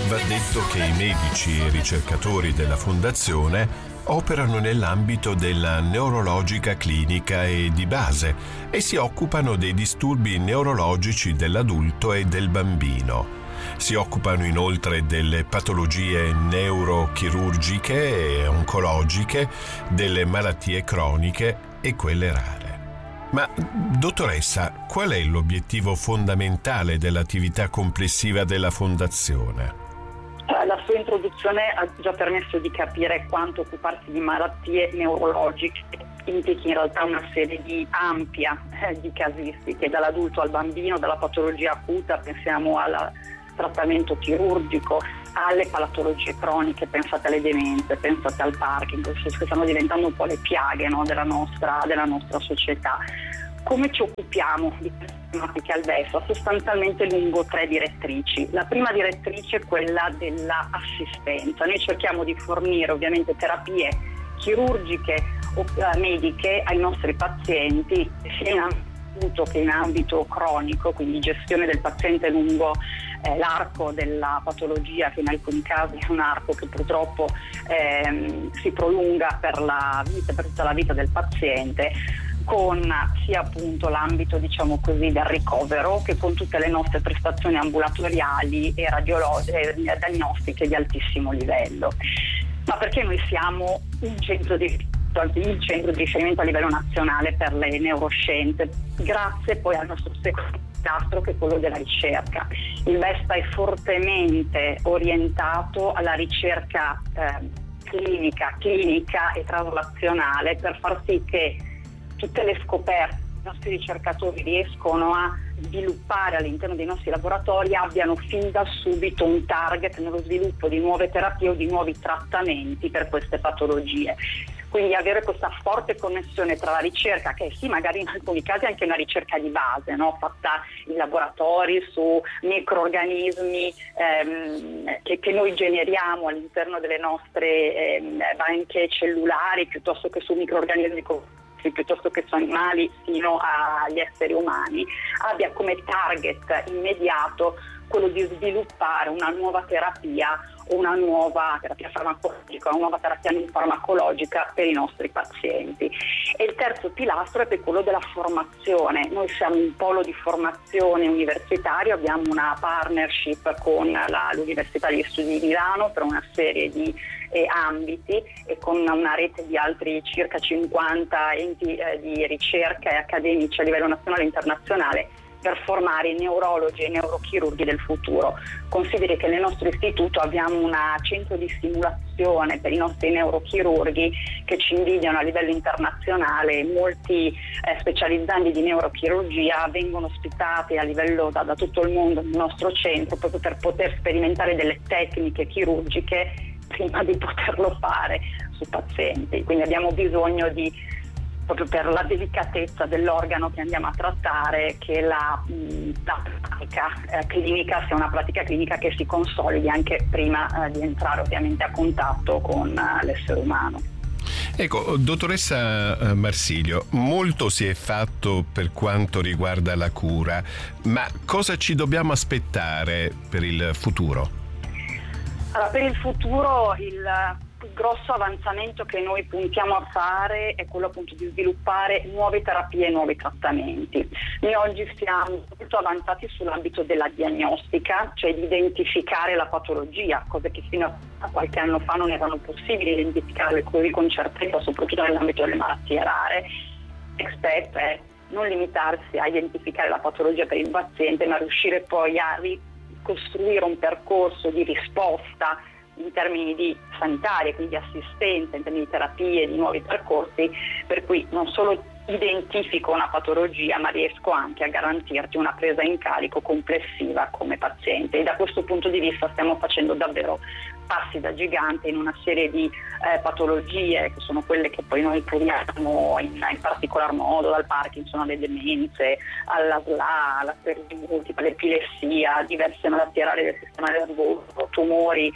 Va detto che i medici e ricercatori della Fondazione operano nell'ambito della neurologica clinica e di base e si occupano dei disturbi neurologici dell'adulto e del bambino. Si occupano inoltre delle patologie neurochirurgiche e oncologiche, delle malattie croniche e quelle rare. Ma, dottoressa, qual è l'obiettivo fondamentale dell'attività complessiva della Fondazione? La sua introduzione ha già permesso di capire quanto occuparsi di malattie neurologiche implichi in realtà una serie di ampia di casistiche, dall'adulto al bambino, dalla patologia acuta, pensiamo al trattamento chirurgico, alle patologie croniche, pensate alle demenze, pensate al Parkinson, che stanno diventando un po' le piaghe, no, della nostra società. Come ci occupiamo di queste tematiche al VESA? Sostanzialmente lungo 3 direttrici. La prima direttrice è quella dell'assistenza. Noi cerchiamo di fornire ovviamente terapie chirurgiche o mediche ai nostri pazienti, sia in ambito che in ambito cronico, quindi gestione del paziente lungo l'arco della patologia, che in alcuni casi è un arco che purtroppo si prolunga per tutta la vita del paziente, con sia appunto l'ambito, diciamo così, del ricovero, che con tutte le nostre prestazioni ambulatoriali e diagnostiche di altissimo livello. Ma perché noi siamo il centro di riferimento a livello nazionale per le neuroscienze, grazie poi al nostro secondo pilastro, che è quello della ricerca. Il VESPA è fortemente orientato alla ricerca clinica e traslazionale, per far sì che tutte le scoperte che i nostri ricercatori riescono a sviluppare all'interno dei nostri laboratori abbiano fin da subito un target nello sviluppo di nuove terapie o di nuovi trattamenti per queste patologie. Quindi avere questa forte connessione tra la ricerca, che sì, magari in alcuni casi anche una ricerca di base, no? Fatta in laboratori su microorganismi che noi generiamo all'interno delle nostre banche cellulari, piuttosto che su microorganismi piuttosto che su animali fino agli esseri umani, abbia come target immediato quello di sviluppare una nuova terapia o una nuova terapia farmacologica, una nuova terapia farmacologica per i nostri pazienti. E il terzo pilastro è per quello della formazione. Noi siamo un polo di formazione universitario, abbiamo una partnership con l'Università degli Studi di Milano per una serie di ambiti, e con una rete di altri circa 50 enti di ricerca e accademici a livello nazionale e internazionale, per formare i neurologi e i neurochirurghi del futuro. Consideri che nel nostro istituto abbiamo un centro di simulazione per i nostri neurochirurghi che ci invidiano a livello internazionale. Molti specializzandi di neurochirurgia vengono ospitati a livello da tutto il mondo nel nostro centro, proprio per poter sperimentare delle tecniche chirurgiche prima di poterlo fare su pazienti. Quindi abbiamo bisogno proprio per la delicatezza dell'organo che andiamo a trattare, che la pratica clinica sia una pratica clinica che si consolidi anche prima di entrare ovviamente a contatto con l'essere umano. Ecco, dottoressa Marsilio, molto si è fatto per quanto riguarda la cura, ma cosa ci dobbiamo aspettare per il futuro? Allora, per il futuro il grosso avanzamento che noi puntiamo a fare è quello appunto di sviluppare nuove terapie e nuovi trattamenti. Noi oggi siamo molto avanzati sull'ambito della diagnostica, cioè di identificare la patologia, cose che fino a qualche anno fa non erano possibili identificare così con certezza, soprattutto nell'ambito delle malattie rare. Next step è non limitarsi a identificare la patologia per il paziente, ma riuscire poi a costruire un percorso di risposta in termini di sanitaria, quindi di assistenza, in termini di terapie, di nuovi percorsi, per cui non solo identifico una patologia, ma riesco anche a garantirti una presa in carico complessiva come paziente. E da questo punto di vista stiamo facendo davvero passi da gigante in una serie di patologie, che sono quelle che poi noi curiamo in particolar modo, dal Parkinson alle demenze, alla SLA, alla sclerosi multipla, all'epilessia, diverse malattie rare del sistema nervoso, tumori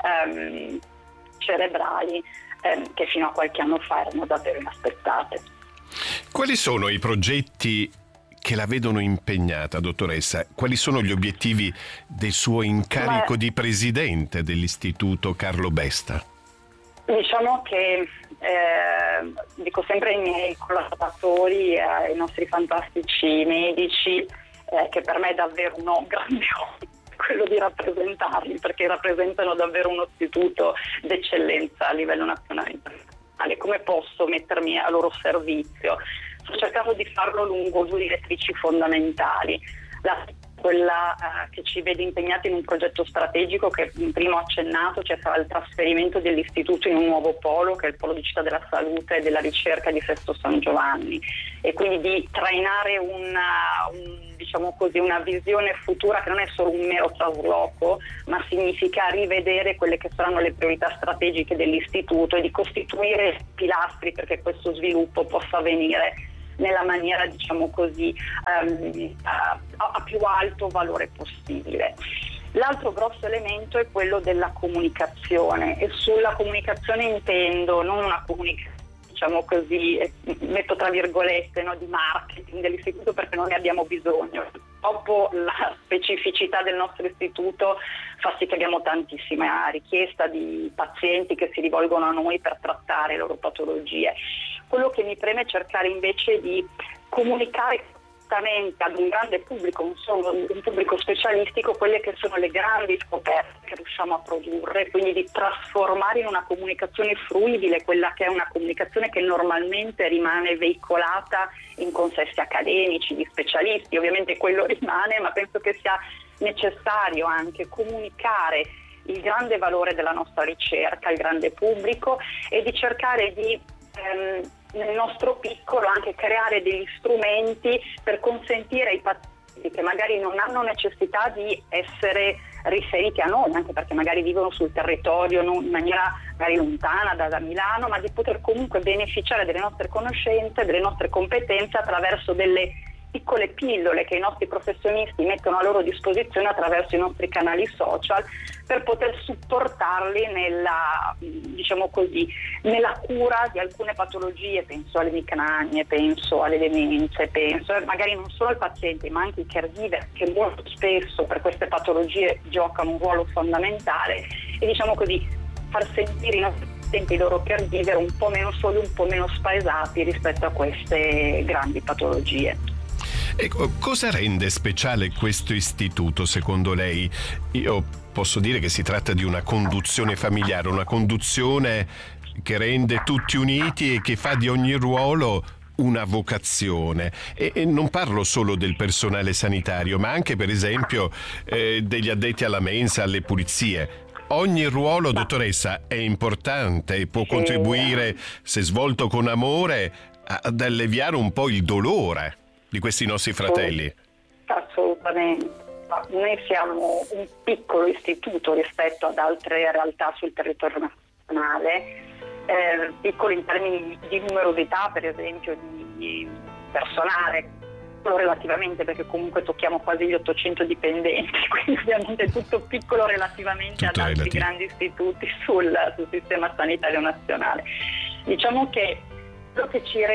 cerebrali che fino a qualche anno fa erano davvero inaspettate. Quali sono i progetti che la vedono impegnata, dottoressa. Quali sono gli obiettivi del suo incarico di presidente dell'Istituto Carlo Besta? Diciamo che dico sempre ai miei collaboratori, ai nostri fantastici medici, che per me è davvero un grande onore quello di rappresentarli, perché rappresentano davvero uno istituto d'eccellenza a livello nazionale e internazionale. Come posso mettermi a loro servizio? Sto cercando di farlo lungo due direttrici fondamentali. Quella che ci vede impegnati in un progetto strategico che prima ho accennato, cioè sarà il trasferimento dell'istituto in un nuovo polo, che è il polo di Città della Salute e della Ricerca di Sesto San Giovanni, e quindi di trainare una visione futura che non è solo un mero trasloco, ma significa rivedere quelle che saranno le priorità strategiche dell'istituto e di costituire pilastri perché questo sviluppo possa avvenire nella maniera, a più alto valore possibile. L'altro grosso elemento è quello della comunicazione, e sulla comunicazione intendo non una comunicazione, metto tra virgolette, di marketing dell'istituto, perché non ne abbiamo bisogno. Dopo la specificità del nostro istituto fa sì che abbiamo tantissima richiesta di pazienti che si rivolgono a noi per trattare le loro patologie. Quello che mi preme è cercare invece di comunicare ad un grande pubblico, non solo un pubblico specialistico, quelle che sono le grandi scoperte che riusciamo a produrre, quindi di trasformare in una comunicazione fruibile quella che è una comunicazione che normalmente rimane veicolata in consessi accademici di specialisti. Ovviamente quello rimane, ma penso che sia necessario anche comunicare il grande valore della nostra ricerca al grande pubblico e di cercare di nel nostro piccolo anche creare degli strumenti per consentire ai pazienti che magari non hanno necessità di essere riferiti a noi, anche perché magari vivono sul territorio in maniera magari lontana da Milano, ma di poter comunque beneficiare delle nostre conoscenze, delle nostre competenze attraverso delle piccole pillole che i nostri professionisti mettono a loro disposizione attraverso i nostri canali social, per poter supportarli nella cura di alcune patologie. Penso alle emicranie, penso alle demenze, penso magari non solo al paziente ma anche ai caregiver, che molto spesso per queste patologie giocano un ruolo fondamentale, e far sentire i nostri pazienti, i loro caregiver, un po' meno soli, un po' meno spaesati rispetto a queste grandi patologie. Ecco, cosa rende speciale questo istituto secondo lei? Io posso dire che si tratta di una conduzione familiare, una conduzione che rende tutti uniti e che fa di ogni ruolo una vocazione. E non parlo solo del personale sanitario, ma anche per esempio degli addetti alla mensa, alle pulizie. Ogni ruolo, dottoressa, è importante e può contribuire, se svolto con amore, ad alleviare un po' il dolore di questi nostri fratelli. Assolutamente. Noi siamo un piccolo istituto rispetto ad altre realtà sul territorio nazionale, piccolo in termini di numerosità, per esempio di personale, relativamente, perché comunque tocchiamo quasi gli 800 dipendenti, quindi ovviamente tutto piccolo relativamente ad altri grandi istituti sul sistema sanitario nazionale. Diciamo che quello che ci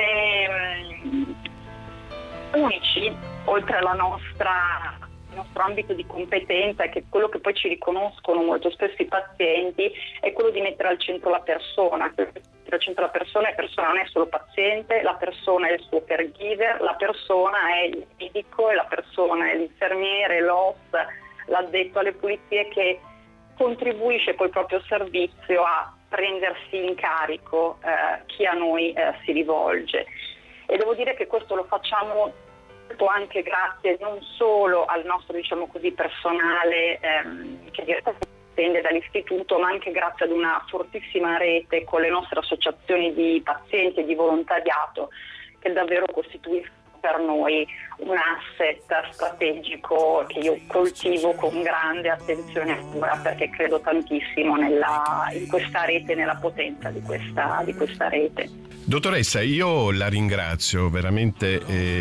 rende unici, oltre al nostro ambito di competenza, e che quello che poi ci riconoscono molto spesso i pazienti, è quello di mettere al centro la persona. Al centro la persona non è solo paziente, la persona è il suo caregiver, la persona è il medico, e la persona è l'infermiere, l'OS, l'addetto alle pulizie, che contribuisce poi proprio al servizio a prendersi in carico chi a noi si rivolge. E devo dire che questo lo facciamo anche grazie non solo al nostro personale che dipende dall'istituto, ma anche grazie ad una fortissima rete con le nostre associazioni di pazienti e di volontariato, che davvero costituiscono per noi un asset strategico che io coltivo con grande attenzione e cura, perché credo tantissimo in questa rete, nella potenza di questa rete. Dottoressa, io la ringrazio veramente,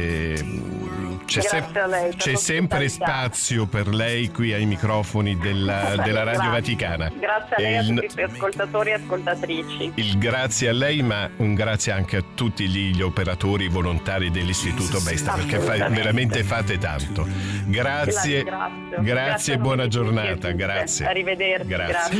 c'è sempre spazio per lei qui ai microfoni della Radio Vaticana. Grazie a lei e a tutti gli ascoltatori e ascoltatrici. Il grazie a lei, ma un grazie anche a tutti gli operatori volontari dell'Istituto Vesta, perché veramente fate tanto. Grazie e buona giornata. Grazie. Arrivederci. Grazie.